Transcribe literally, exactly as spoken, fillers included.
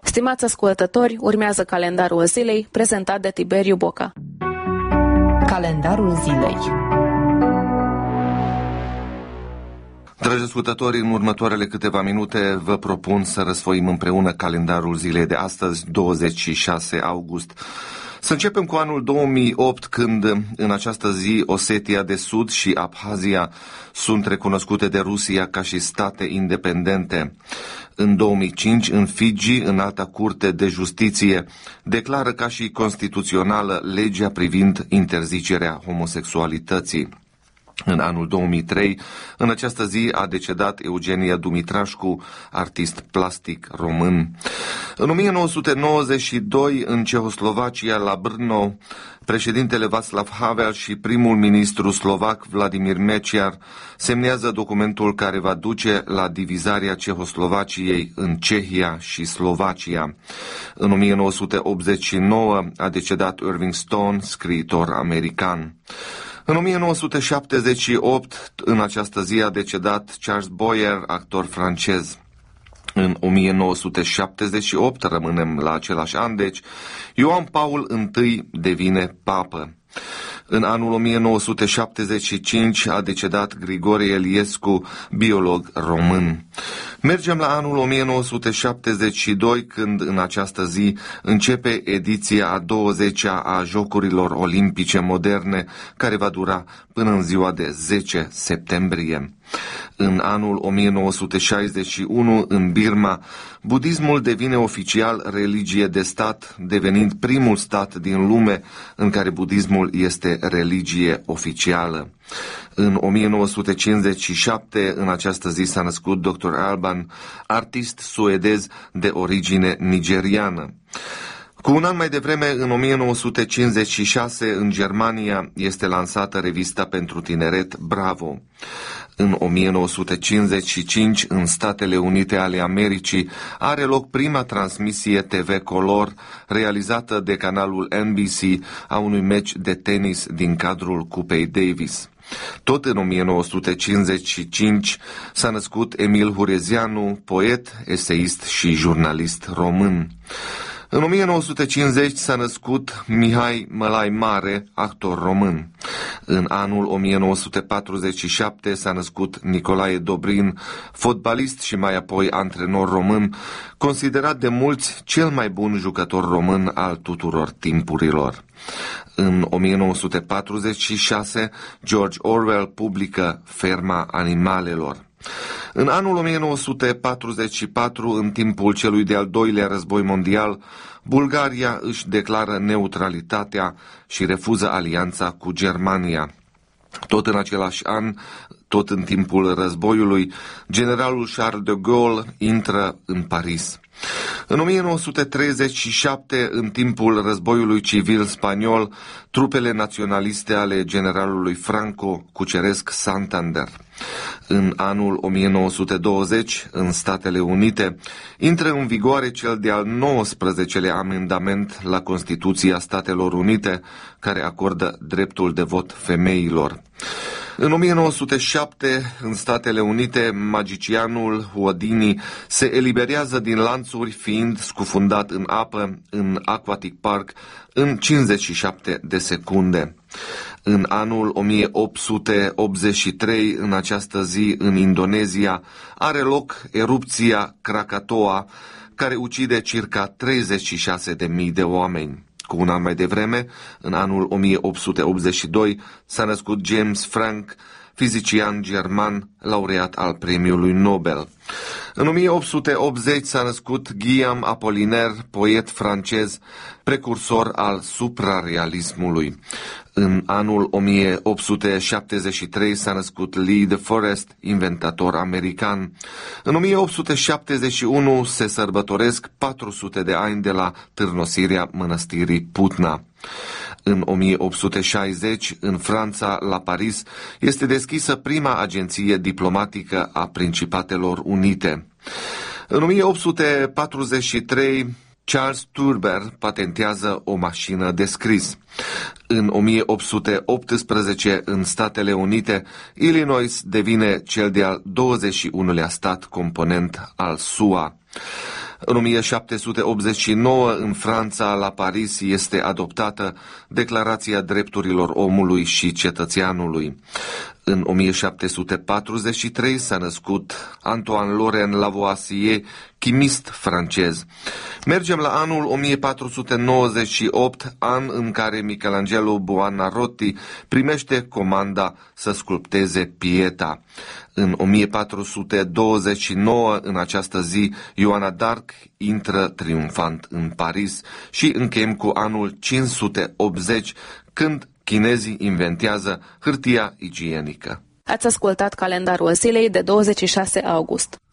Stimați ascultători, urmează calendarul zilei prezentat de Tiberiu Boca. Calendarul zilei. Dragi ascultători, în următoarele câteva minute vă propun să răsfoim împreună calendarul zilei de astăzi, douăzeci și șase august. Să începem cu anul două mii opt, când în această zi Osetia de Sud și Abhazia sunt recunoscute de Rusia ca și state independente. În două mii cinci, în Fiji, Înalta Curte de Justiție declară ca și constituțională legea privind interzicerea homosexualității. În anul două mii trei, în această zi, a decedat Eugenia Dumitrașcu, artist plastic român. În o mie nouă sute nouăzeci și doi, în Cehoslovacia, la Brno, președintele Václav Havel și primul ministru slovac Vladimir Mečiar semnează documentul care va duce la divizarea Cehoslovaciei în Cehia și Slovacia. În o mie nouă sute optzeci și nouă a decedat Irving Stone, scriitor american. În o mie nouă sute șaptezeci și opt, în această zi, a decedat Charles Boyer, actor francez. În o mie nouă sute șaptezeci și opt, rămânem la același an, deci, Ioan Paul I devine papă. În anul o mie nouă sute șaptezeci și cinci a decedat Grigore Eliescu, biolog român. Mergem la anul o mie nouă sute șaptezeci și doi, când în această zi începe ediția a douăzecea a Jocurilor Olimpice Moderne, care va dura până în ziua de zece septembrie. În anul o mie nouă sute șaizeci și unu, în Birma, budismul devine oficial religie de stat, devenind primul stat din lume în care budismul este religie oficială. În o mie nouă sute cincizeci și șapte, în această zi, s-a născut doctor Alban, artist suedez de origine nigeriană. Cu un an mai devreme, în o mie nouă sute cincizeci și șase, în Germania, este lansată revista pentru tineret Bravo. În o mie nouă sute cincizeci și cinci, în Statele Unite ale Americii, are loc prima transmisie T V color realizată de canalul N B C a unui meci de tenis din cadrul Cupei Davis. Tot în o mie nouă sute cincizeci și cinci s-a născut Emil Hurezeanu, poet, eseist și jurnalist român. În o mie nouă sute cincizeci s-a născut Mihai Mălai Mare, actor român. În anul o mie nouă sute patruzeci și șapte s-a născut Nicolae Dobrin, fotbalist și mai apoi antrenor român, considerat de mulți cel mai bun jucător român al tuturor timpurilor. În o mie nouă sute patruzeci și șase, George Orwell publică Ferma animalelor. În anul o mie nouă sute patruzeci și patru, în timpul celui de-al doilea război mondial, Bulgaria își declară neutralitatea și refuză alianța cu Germania. Tot în același an, tot în timpul războiului, generalul Charles de Gaulle intră în Paris. În o mie nouă sute treizeci și șapte, în timpul războiului civil spaniol, trupele naționaliste ale generalului Franco cuceresc Santander. În anul o mie nouă sute douăzeci, în Statele Unite, intră în vigoare cel de-al nouăsprezecelea amendament la Constituția Statelor Unite, care acordă dreptul de vot femeilor. În o mie nouă sute șapte, în Statele Unite, magicianul Houdini se eliberează din lanțuri fiind scufundat în apă în Aquatic Park în cincizeci și șapte de secunde. În anul o mie opt sute optzeci și trei, în această zi, în Indonezia, are loc erupția Krakatoa, care ucide circa treizeci și șase de mii de oameni. Cu un an mai devreme, în anul o mie opt sute optzeci și doi, s-a născut James Franck, fizician german, laureat al premiului Nobel. În o mie opt sute optzeci s-a născut Guillaume Apollinaire, poet francez, precursor al suprarealismului. În anul o mie opt sute șaptezeci și trei s-a născut Lee de Forest, inventator american. În o mie opt sute șaptezeci și unu se sărbătoresc patru sute de ani de la târnosirea mănăstirii Putna. În o mie opt sute șaizeci, în Franța, la Paris, este deschisă prima agenție diplomatică a Principatelor Unite. În o mie opt sute patruzeci și trei, Charles Turber patentează o mașină de scris. În o mie opt sute optsprezece, în Statele Unite, Illinois devine cel de-al douăzeci și unulea stat component al S U A. În o mie șapte sute optzeci și nouă, în Franța, la Paris, este adoptată Declarația Drepturilor Omului și Cetățeanului. În o mie șapte sute patruzeci și trei s-a născut Antoine Laurent Lavoisier, chimist francez. Mergem la anul o mie patru sute nouăzeci și opt, an în care Michelangelo Buonarroti primește comanda să sculpteze Pieta. În o mie patru sute douăzeci și nouă, în această zi, Ioana d'Arc intră triumfant în Paris și încheiem cu anul cinci sute optzeci, când chinezii inventează hârtia igienică. Ați ascultat calendarul zilei de douăzeci și șase august.